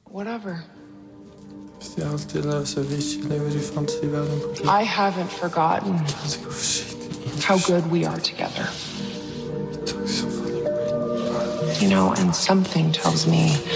Whatever. Det er alltid løse vi ikke lever i fantasiverden. I haven't forgotten how good we are together. You know, and something tells me